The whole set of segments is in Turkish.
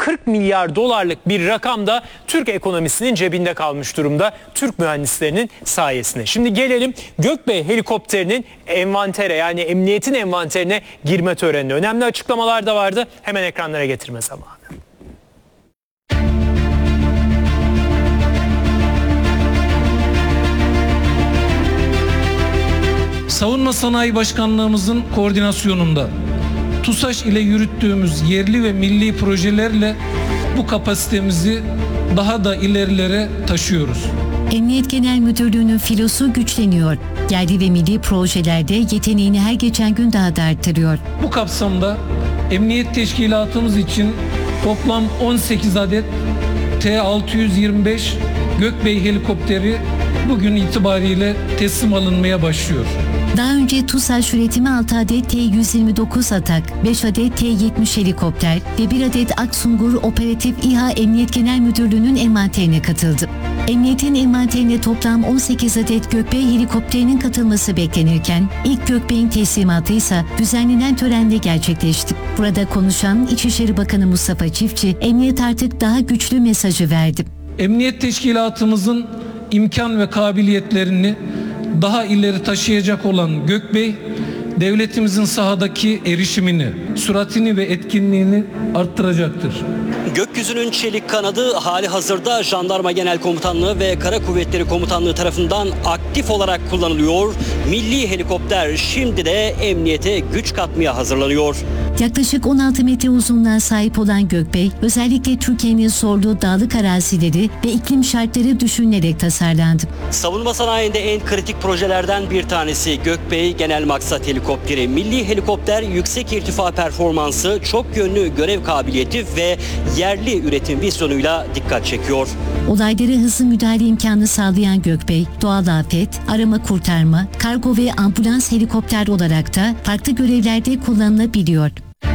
40 milyar dolarlık bir rakam da Türk ekonomisinin cebinde kalmış durumda. Türk mühendislerinin sayesinde. Şimdi gelelim Gökbey helikopterinin envantere, yani emniyetin envanterine girme törenine. Önemli açıklamalar da vardı. Hemen ekranlara getirme zamanı. Savunma Sanayi Başkanlığımızın koordinasyonunda TUSAŞ ile yürüttüğümüz yerli ve milli projelerle bu kapasitemizi daha da ilerilere taşıyoruz. Emniyet Genel Müdürlüğü'nün filosu güçleniyor. Yerli ve milli projelerde yeteneğini her geçen gün daha da arttırıyor. Bu kapsamda emniyet teşkilatımız için toplam 18 adet T-625 Gökbey helikopteri bugün itibariyle teslim alınmaya başlıyor. Daha önce TUSAŞ üretimi 6 adet T-129 Atak, 5 adet T-70 helikopter ve 1 adet Aksungur Operatif İHA Emniyet Genel Müdürlüğü'nün envanterine katıldı. Emniyetin envanterine toplam 18 adet Gökbey helikopterinin katılması beklenirken ilk Gökbey'in teslimatı ise düzenlenen törenle gerçekleşti. Burada konuşan İçişleri Bakanı Mustafa Çiftçi, emniyet artık daha güçlü mesajı verdi. Emniyet teşkilatımızın imkan ve kabiliyetlerini daha ileri taşıyacak olan Gökbey, devletimizin sahadaki erişimini, süratini ve etkinliğini arttıracaktır. Gökyüzünün çelik kanadı hali hazırda Jandarma Genel Komutanlığı ve Kara Kuvvetleri Komutanlığı tarafından aktif olarak kullanılıyor. Milli helikopter şimdi de emniyete güç katmaya hazırlanıyor. Yaklaşık 16 metre uzunluğa sahip olan Gökbey, özellikle Türkiye'nin zorlu dağlık arazileri ve iklim şartları düşünülerek tasarlandı. Savunma sanayinde en kritik projelerden bir tanesi Gökbey Genel Maksat Helikopteri. Milli helikopter yüksek irtifa performansı, çok yönlü görev kabiliyeti ve yerli üretim vizyonuyla dikkat çekiyor. Olaylara hızlı müdahale imkanı sağlayan Gökbey, doğal afet, arama kurtarma, kargo ve ambulans helikopter olarak da farklı görevlerde kullanılabiliyor.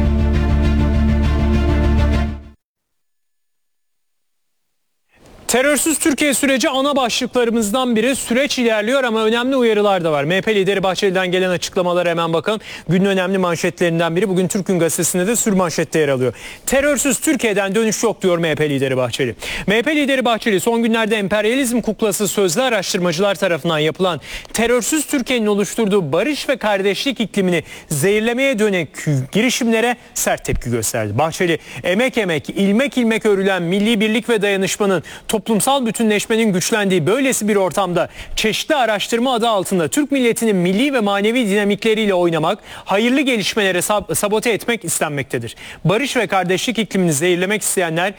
Terörsüz Türkiye süreci ana başlıklarımızdan biri. Süreç ilerliyor ama önemli uyarılar da var. MHP lideri Bahçeli'den gelen açıklamalara hemen bakalım. Günün önemli manşetlerinden biri bugün Türk Gün Gazetesi'nde de sürmanşette yer alıyor. Terörsüz Türkiye'den dönüş yok diyor MHP lideri Bahçeli. MHP lideri Bahçeli son günlerde emperyalizm kuklası sözlü araştırmacılar tarafından yapılan terörsüz Türkiye'nin oluşturduğu barış ve kardeşlik iklimini zehirlemeye dönen girişimlere sert tepki gösterdi. Bahçeli, emek ilmek ilmek örülen milli birlik ve dayanışmanın, toplumsal bütünleşmenin güçlendiği böylesi bir ortamda çeşitli araştırma adı altında Türk milletinin milli ve manevi dinamikleriyle oynamak, hayırlı gelişmelere sabote etmek istenmektedir. Barış ve kardeşlik iklimini zehirlemek isteyen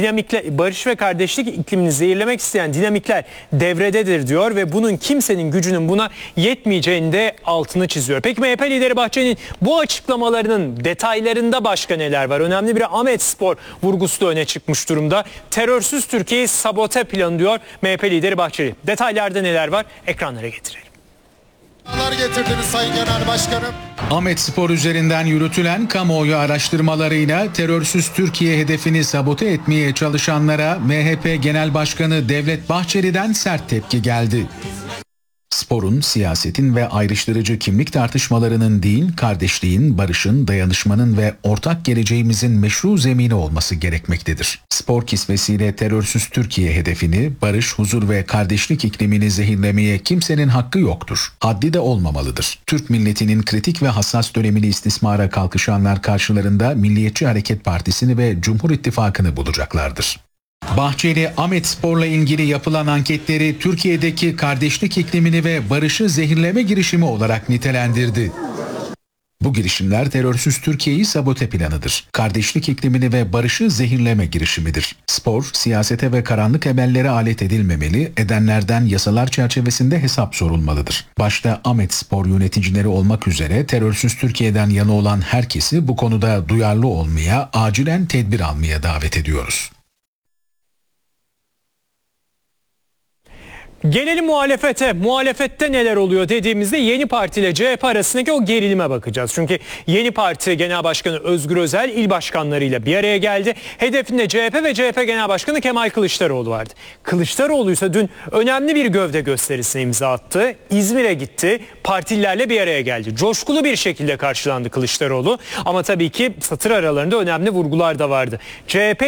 dinamikler devrededir diyor ve bunun kimsenin gücünün buna yetmeyeceğini de altını çiziyor. Peki MHP lideri Bahçeli'nin bu açıklamalarının detaylarında başka neler var? Önemli bir Ahmet Spor vurgusu da öne çıkmış durumda. Terörsüz Türkiye'yi sabote planı diyor MHP lideri Bahçeli. Detaylarda neler var? Ekranlara getirelim. Getirdiniz Sayın Genel Başkanım. Ahmet Spor üzerinden yürütülen kamuoyu araştırmalarıyla terörsüz Türkiye hedefini sabote etmeye çalışanlara MHP Genel Başkanı Devlet Bahçeli'den sert tepki geldi. Sporun, siyasetin ve ayrıştırıcı kimlik tartışmalarının değil, kardeşliğin, barışın, dayanışmanın ve ortak geleceğimizin meşru zemini olması gerekmektedir. Spor kisvesiyle terörsüz Türkiye hedefini, barış, huzur ve kardeşlik iklimini zehirlemeye kimsenin hakkı yoktur. Haddi de olmamalıdır. Türk milletinin kritik ve hassas dönemini istismara kalkışanlar karşılarında Milliyetçi Hareket Partisi'ni ve Cumhur İttifakı'nı bulacaklardır. Bahçeli, Ahmet Spor'la ilgili yapılan anketleri Türkiye'deki kardeşlik iklimini ve barışı zehirleme girişimi olarak nitelendirdi. Bu girişimler terörsüz Türkiye'yi sabote planıdır. Kardeşlik iklimini ve barışı zehirleme girişimidir. Spor, siyasete ve karanlık emellere alet edilmemeli, edenlerden yasalar çerçevesinde hesap sorulmalıdır. Başta Ahmet Spor yöneticileri olmak üzere terörsüz Türkiye'den yana olan herkesi bu konuda duyarlı olmaya, acilen tedbir almaya davet ediyoruz. Gelelim muhalefete. Muhalefette neler oluyor dediğimizde Yeni Parti ile CHP arasındaki o gerilime bakacağız. Çünkü Yeni Parti Genel Başkanı Özgür Özel il başkanlarıyla bir araya geldi. Hedefinde CHP ve CHP Genel Başkanı Kemal Kılıçdaroğlu vardı. Kılıçdaroğlu ise dün önemli bir gövde gösterisine imza attı. İzmir'e gitti. Partililerle bir araya geldi. Coşkulu bir şekilde karşılandı Kılıçdaroğlu. Ama tabii ki satır aralarında önemli vurgular da vardı. CHP